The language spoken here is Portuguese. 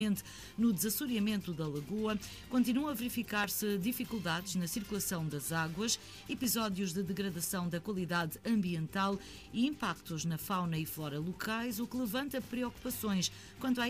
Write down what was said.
No desassoreamento da lagoa, continuam a verificar-se dificuldades na circulação das águas, episódios de degradação da qualidade ambiental e impactos na fauna e flora locais, o que levanta preocupações quanto à